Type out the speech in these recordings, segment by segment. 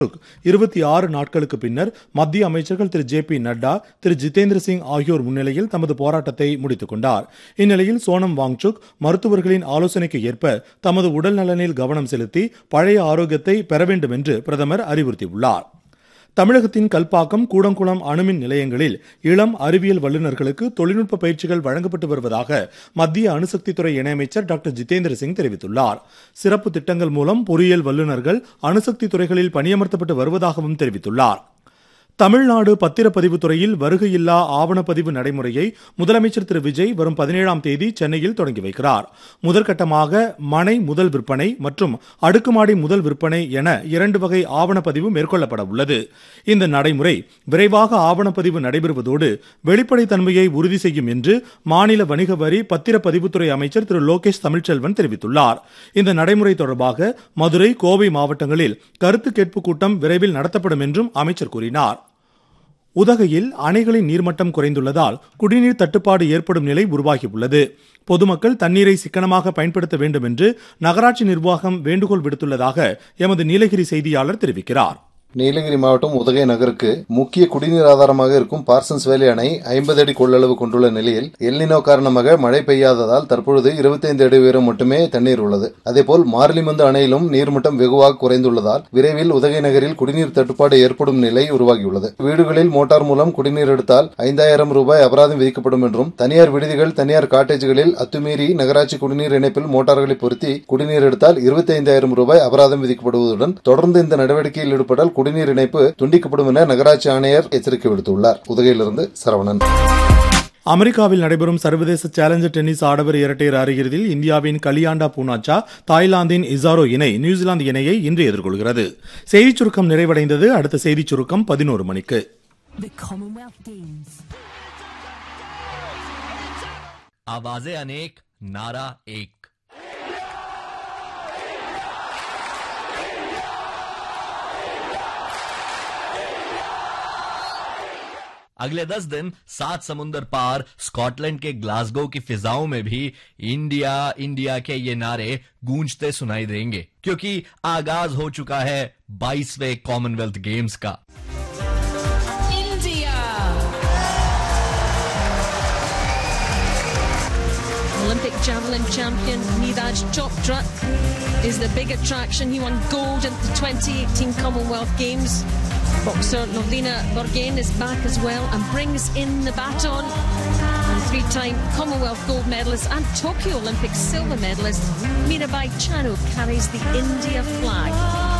26 நாட்களுக்கு பின்னர் மத்திய அமைச்சர்கள் திரு ஜே.பி. நட்டா, திரு ஜிதேந்திர சிங் ஆகியோர் முன்னிலையில் தமது போராட்டத்தை முடித்துக் கொண்டார். இந்நிலையில் சோனம் வாங்சுக் மருத்துவர்களின் ஆலோசனைக்கு ஏற்ப தமது உடல் நலனில் கவனம் செலுத்தி பழைய ஆரோக்கியத்தை பெற வேண்டும் என்று பிரதமர் அறிவுறுத்தியுள்ளார். தமிழகத்தின் கல்பாக்கம், கூடங்குளம் அணுமின் நிலையங்களில் இளம் அறிவியல் வல்லுநர்களுக்கு தொழில்நுட்ப பயிற்சிகள் வழங்கப்பட்டு வருவதாக மத்திய அணுசக்தித்துறை இணையமைச்சர் டாக்டர் ஜிதேந்திர சிங் தெரிவித்துள்ளார். சிறப்பு திட்டங்கள் மூலம் பொறியியல் வல்லுநர்கள் அணுசக்தி துறைகளில் பணியமர்த்தப்பட்டு வருவதாகவும் தெரிவித்துள்ளார். தமிழ்நாடு பத்திரப்பதிவு துறையில் வருகையில்லா ஆவணப்பதிவு நடைமுறையை முதலமைச்சர் திரு விஜய் வரும் 17ஆம் தேதி சென்னையில் தொடங்கி வைக்கிறார். முதற்கட்டமாக மனை முதல் விற்பனை மற்றும் அடுக்குமாடி முதல் விற்பனை என 2 வகை ஆவணப்பதிவு மேற்கொள்ளப்பட உள்ளது. இந்த நடைமுறை விரைவாக ஆவணப்பதிவு நடைபெறுவதோடு வெளிப்படைத்தன்மையை உறுதி செய்யும் என்று மாநில வணிக வரி பத்திரப்பதிவுத்துறை அமைச்சர் திரு லோகேஷ் தமிழ்ச்செல்வன் தெரிவித்துள்ளார். இந்த நடைமுறை தொடர்பாக மதுரை, கோவை மாவட்டங்களில் கருத்து கேட்பு கூட்டம் விரைவில் நடத்தப்படும் என்றும் அமைச்சர் கூறினார். உதகையில் அணைகளின் நீர்மட்டம் குறைந்துள்ளதால் குடிநீர் தட்டுப்பாடு ஏற்படும் நிலை உருவாகியுள்ளது. பொதுமக்கள் தண்ணீரை சிக்கனமாக பயன்படுத்த வேண்டும் என்று நகராட்சி நிர்வாகம் வேண்டுகோள் விடுத்துள்ளதாக எமது நீலகிரி செய்தியாளர் தெரிவிக்கிறார். நீலகிரி மாவட்டம் உதகை நகருக்கு முக்கிய குடிநீர் ஆதாரமாக இருக்கும் பார்சன்ஸ் வேலி அணை 50 அடி கொள்ளளவு கொண்டுள்ள நிலையில் எல்னினோ காரணமாக மழை பெய்யாததால் தற்பொழுது 25 அடி உயரம் மட்டுமே தண்ணீர் உள்ளது. அதேபோல் மார்லிமந்து அணையிலும் நீர்மட்டம் வெகுவாக குறைந்துள்ளதால் விரைவில் உதகை நகரில் குடிநீர் தட்டுப்பாடு ஏற்படும் நிலை உருவாகியுள்ளது. வீடுகளில் மோட்டார் மூலம் குடிநீர் எடுத்தால் 5000 ரூபாய் அபராதம் விதிக்கப்படும் என்றும், தனியார் விடுதிகள், தனியார் காட்டேஜ்களில் அத்துமீறி நகராட்சி குடிநீர் இணைப்பில் மோட்டார்களை பொருத்தி குடிநீர் எடுத்தால் 25,000 ரூபாய் அபராதம் விதிக்கப்படுவதுடன் தொடர்ந்து இந்த நடவடிக்கையில் ஈடுபட்டால் குடிநீர் இணைப்பு துண்டிக்கப்படும் என நகராட்சி ஆணையர் எச்சரிக்கை விடுத்துள்ளார். உதகையிலிருந்து சரவணன். அமெரிக்காவில் நடைபெறும் சர்வதேச சேலஞ்சர் டென்னிஸ் ஆடவர் இரட்டையர் அரையிறுதியில் இந்தியாவின் கலியாண்டா பூனாச்சா, தாய்லாந்தின் இசாரோ இணை நியூசிலாந்து இணையை இன்று எதிர்கொள்கிறது. செய்திச் சுருக்கம் நிறைவடைந்தது. அடுத்த செய்திச் சுருக்கம் 11 மணிக்கு. आवाज़ें अनेक, नारा एक। अगले 10 दिन 7 समुंदर पार स्कॉटलैंड के ग्लासगो की फिजाओं में भी इंडिया इंडिया के ये नारे गूंजते सुनाई देंगे, क्योंकि आगाज हो चुका है 22वें कॉमनवेल्थ गेम्स का। Olympic javelin champion Neeraj Chopra is the big attraction. He won gold at the 2018 Commonwealth Games. Boxer Lovlina Borgain is back as well and brings in the baton. And 3-time Commonwealth gold medalist and Tokyo Olympic silver medalist Mirabai Chanu carries the India flag.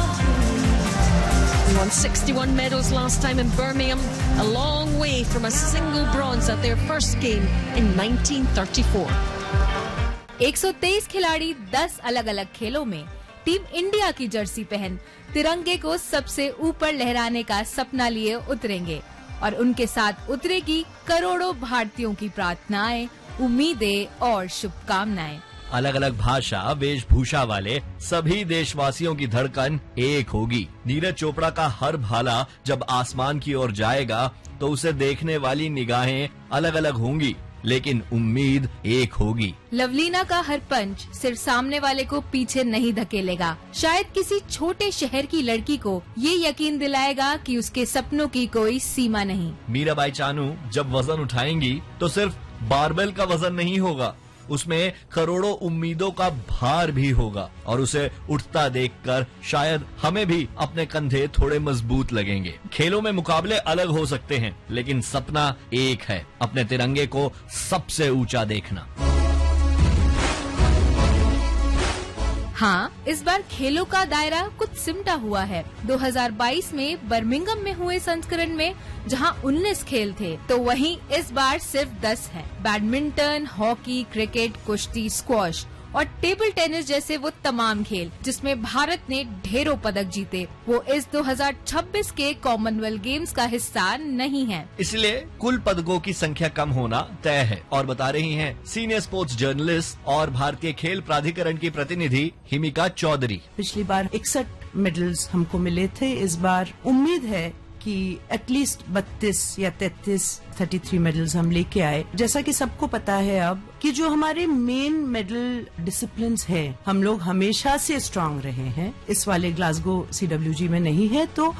He won 61 medals last time in Birmingham, a long way from a single bronze at their first game in 1934. 123 खिलाड़ी 10 अलग अलग खेलों में team India की Jersey पहन तिरंगे को सबसे ऊपर लहराने का सपना लिए उतरेंगे और उनके साथ उतरेगी करोड़ों भारतीयों की प्रार्थनाएं, उम्मीदें और शुभकामनाएं। अलग अलग भाषा, वेशभूषा वाले सभी देशवासियों की धड़कन एक होगी। नीरज चोपड़ा का हर भाला जब आसमान की ओर जाएगा तो उसे देखने वाली निगाहें अलग अलग होंगी, लेकिन उम्मीद एक होगी। लवलीना का हर पंच सिर्फ सामने वाले को पीछे नहीं धकेलेगा, शायद किसी छोटे शहर की लड़की को ये यकीन दिलाएगा कि उसके सपनों की कोई सीमा नहीं। मीराबाई चानू जब वजन उठाएंगी तो सिर्फ बारबेल का वजन नहीं होगा, उसमें करोड़ों उम्मीदों का भार भी होगा और उसे उठता देखकर शायद हमें भी अपने कंधे थोड़े मजबूत लगेंगे। खेलों में मुकाबले अलग हो सकते हैं, लेकिन सपना एक है, अपने तिरंगे को सबसे ऊंचा देखना। हाँ, इस बार खेलों का दायरा कुछ सिमटा हुआ है। 2022 में बर्मिंघम में हुए संस्करण में जहां 19 खेल थे, तो वहीं इस बार सिर्फ 10 हैं। बैडमिंटन, हॉकी, क्रिकेट, कुश्ती, स्क्वॉश और टेबल टेनिस जैसे वो तमाम खेल जिसमें भारत ने ढेरों पदक जीते, वो इस 2026 के कॉमनवेल्थ गेम्स का हिस्सा नहीं है। इसलिए कुल पदकों की संख्या कम होना तय है और बता रही हैं सीनियर स्पोर्ट्स जर्नलिस्ट और भारतीय खेल प्राधिकरण की प्रतिनिधि हिमिका चौधरी। पिछली बार 61 मेडल्स हमको मिले थे, इस बार उम्मीद है कि एटलीस्ट 32 या 33 मेडल्स हम लेके आए। जैसा कि सबको पता है अब कि जो हमारे मेन मेडल डिसिप्लिन्स है, हम लोग हमेशा से स्ट्रांग रहे हैं, इस वाले ग्लासगो CWG में नहीं है। तो